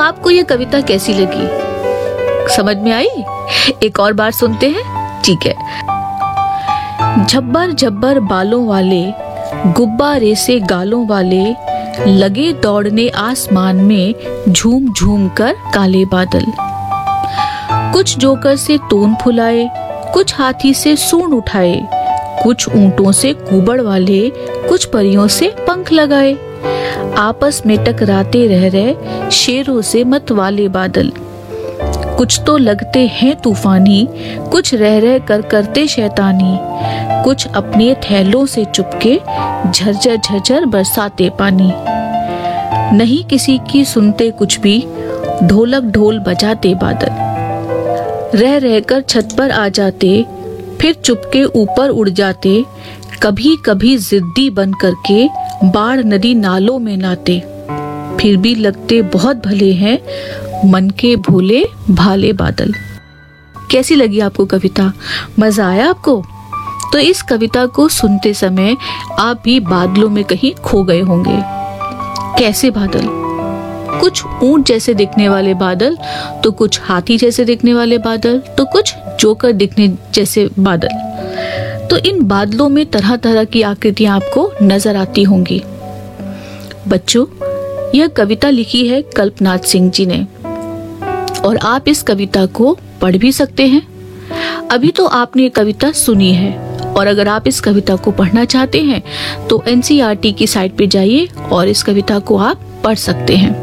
आपको ये कविता कैसी लगी? समझ में आई? एक और बार सुनते हैं, ठीक है। झब्बर झब्बर बालों वाले, गुब्बारे से गालों वाले, लगे दौड़ने आसमान में, झूम झूम कर काले बादल। कुछ जोकर से तोन फुलाए, कुछ हाथी से सूंड उठाए, कुछ ऊंटों से कुबड़ वाले, कुछ परियों से पंख लगाए। आपस में टकराते रह रहे शेरों से मत वाले बादल। कुछ तो लगते हैं तूफानी, कुछ रह रह कर करते शैतानी, कुछ अपने थैलों से चुपके झरझर झरझर बरसाते पानी। नहीं किसी की सुनते कुछ भी, ढोलक ढोल बजाते बादल। रह रहकर छत पर आ जाते, फिर चुपके ऊपर उड़ जाते, कभी कभी जिद्दी बन करके बाढ़ नदी नालों में नाते। फिर भी लगते बहुत भले हैं, मन के भोले भाले बादल। कैसी लगी आपको कविता? मजा आया आपको? तो इस कविता को सुनते समय आप भी बादलों में कहीं खो गए होंगे। कैसे बादल? कुछ ऊंट जैसे दिखने वाले बादल, तो कुछ हाथी जैसे दिखने वाले बादल, तो कुछ जोकर दिखने जैसे बादल। तो इन बादलों में तरह तरह की आकृतियां आपको नजर आती होंगी। बच्चों, यह कविता लिखी है कल्पनाथ सिंह जी ने, और आप इस कविता को पढ़ भी सकते हैं। अभी तो आपने ये कविता सुनी है, और अगर आप इस कविता को पढ़ना चाहते हैं तो एनसीईआरटी की साइट पे जाइए और इस कविता को आप पढ़ सकते हैं।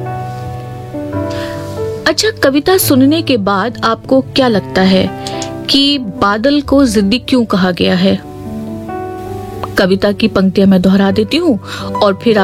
अच्छा, कविता सुनने के बाद आपको क्या लगता है कि बादल को जिद्दी क्यों कहा गया है? कविता की पंक्तियां मैं दोहरा देती हूँ और फिर